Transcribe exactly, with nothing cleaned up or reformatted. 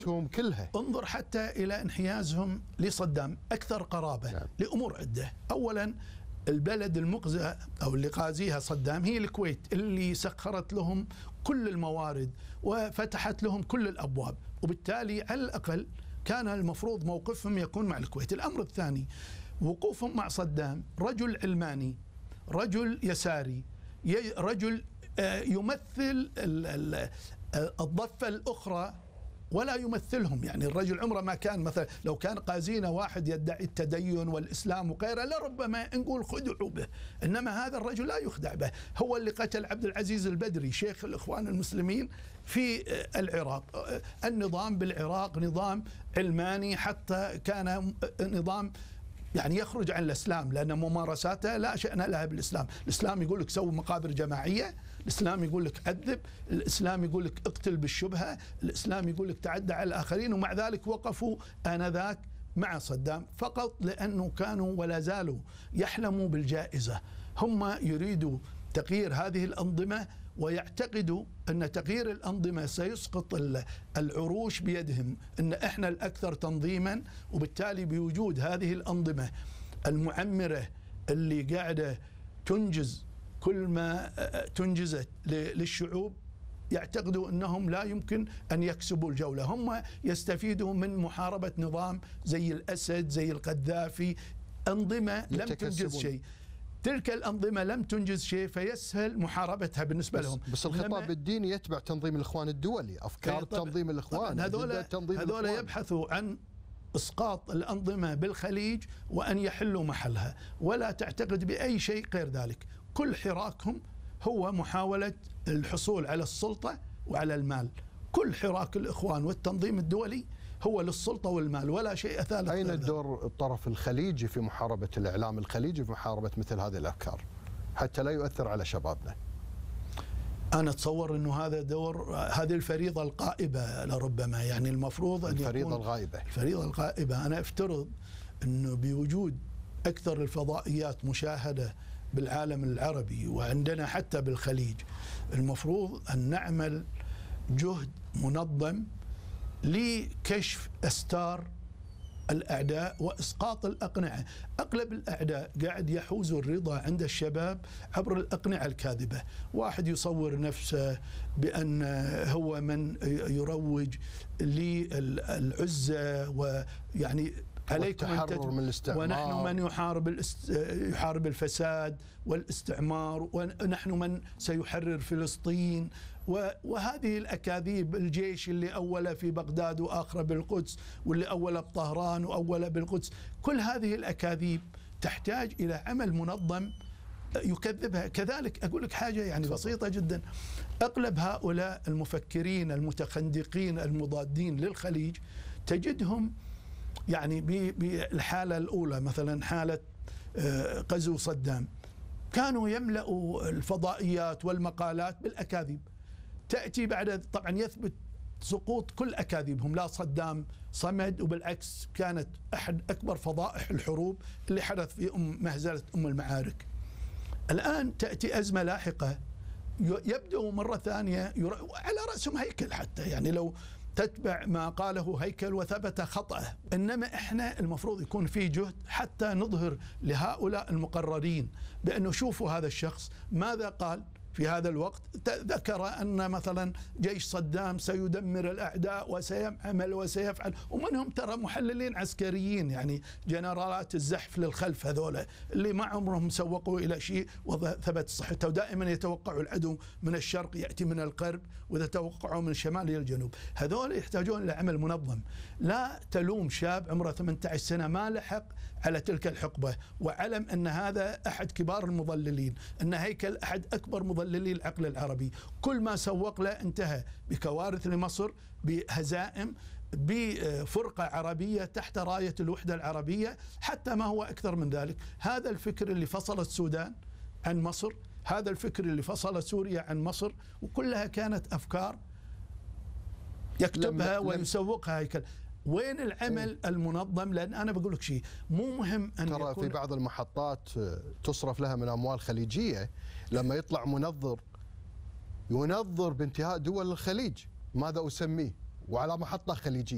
كلها. انظر حتى إلى انحيازهم لصدام أكثر قرابة نعم. لأمور عدة. أولا البلد المقزى أو اللي قازيها صدام هي الكويت، اللي سخرت لهم كل الموارد وفتحت لهم كل الأبواب، وبالتالي على الأقل كان المفروض موقفهم يكون مع الكويت. الأمر الثاني وقوفهم مع صدام، رجل علماني، رجل يساري، رجل يمثل الضفة الأخرى ولا يمثلهم. يعني الرجل عمره ما كان مثلا لو كان قازينا واحد يدعي التدين والإسلام وغيره لربما نقول خدعوا به، إنما هذا الرجل لا يخدع به. هو اللي قتل عبد العزيز البدري شيخ الإخوان المسلمين في العراق. النظام بالعراق نظام علماني، حتى كان نظام يعني يخرج عن الإسلام، لأن ممارساته لا شأن لها بالإسلام. الإسلام يقول لك سوي مقابر جماعية، الإسلام يقول لك عذب، الإسلام يقول لك اقتل بالشبهة، الإسلام يقول لك تعدى على الآخرين. ومع ذلك وقفوا آنذاك مع صدام فقط لأنه كانوا ولا زالوا يحلموا بالجائزة. هم يريدوا تغيير هذه الأنظمة ويعتقدوا أن تغيير الأنظمة سيسقط العروش بيدهم، أن إحنا الأكثر تنظيما، وبالتالي بوجود هذه الأنظمة المعمرة اللي قاعدة تنجز كل ما تنجزت للشعوب، يعتقدوا أنهم لا يمكن أن يكسبوا الجولة. هم يستفيدوا من محاربة نظام زي الأسد زي القذافي، أنظمة لم تنجز شيء. تلك الأنظمة لم تنجز شيء فيسهل محاربتها بالنسبة بس لهم. بس الخطاب الديني يتبع تنظيم الإخوان الدولي، أفكار تنظيم الإخوان. هذول هذول يبحثوا عن إسقاط الأنظمة بالخليج وأن يحلوا محلها، ولا تعتقد بأي شيء غير ذلك. كل حراكهم هو محاولة الحصول على السلطة وعلى المال. كل حراك الإخوان والتنظيم الدولي هو للسلطة والمال ولا شيء ثالث. أين دور الطرف الخليجي في محاربة الإعلام الخليجي في محاربة مثل هذه الأفكار حتى لا يؤثر على شبابنا؟ أنا أتصور أنه هذا دور، هذه الفريضة الغائبة لربما، يعني المفروض أن الفريضة يكون الغائبة الفريضة الغائبة. أنا أفترض أنه بوجود أكثر الفضائيات مشاهدة بالعالم العربي وعندنا حتى بالخليج، المفروض أن نعمل جهد منظم لكشف أستار الأعداء وإسقاط الأقنعة. أغلب الأعداء قاعد يحوزوا الرضا عند الشباب عبر الأقنعة الكاذبة. واحد يصور نفسه بأن هو من يروج للعزة، ويعني عليكم التحرر من الاستعمار، ونحن من يحارب الاست... يحارب الفساد والاستعمار، ونحن من سيحرر فلسطين، و... وهذه الأكاذيب. الجيش اللي أول في بغداد وآخر بالقدس، واللي أول بطهران وأول بالقدس، كل هذه الأكاذيب تحتاج إلى عمل منظم يكذبها. كذلك أقول لك حاجة يعني بسيطة جدا، أغلب هؤلاء المفكرين المتخندقين المضادين للخليج تجدهم يعني بالحالة الأولى مثلا حالة غزو صدام كانوا يملأوا الفضائيات والمقالات بالأكاذيب. تأتي بعد طبعا يثبت سقوط كل أكاذيبهم، لا صدام صمد، وبالعكس كانت أحد أكبر فضائح الحروب اللي حدث في أم مهزلة أم المعارك. الآن تأتي أزمة لاحقة يبدأ مرة ثانية على رأسهم هيكل، حتى يعني لو تتبع ما قاله هيكل وثبت خطأه. إنما إحنا المفروض يكون في جهد حتى نظهر لهؤلاء المقررين بأنه شوفوا هذا الشخص ماذا قال في هذا الوقت. ذكر أن مثلا جيش صدام سيدمر الأعداء وسيعمل وسيفعل، ومنهم ترى محللين عسكريين يعني جنرالات الزحف للخلف هذولا اللي ما عمرهم سوقوا إلى شيء وثبت صحته، ودائما يتوقعوا العدو من الشرق يأتي من الغرب، وإذا توقعوا من الشمال إلى الجنوب. هذول يحتاجون إلى عمل منظم. لا تلوم شاب عمره ثمانية عشر سنة ما لحق على تلك الحقبة، وعلم أن هذا أحد كبار المضللين، أن هيكل أحد أكبر مضللين العقل العربي. كل ما سوق له انتهى بكوارث لمصر، بهزائم، بفرقة عربية تحت راية الوحدة العربية، حتى ما هو أكثر من ذلك. هذا الفكر اللي فصل السودان عن مصر، هذا الفكر اللي فصل سوريا عن مصر، وكلها كانت أفكار يكتبها ويسوقها هيكل. وين العمل المنظم؟ لأن أنا بقول لك شيء مو مهم أن ترى يكون في بعض المحطات تصرف لها من أموال خليجية، لما يطلع منظر ينظر بانتهاء دول الخليج، ماذا أسميه، وعلى محطة خليجية.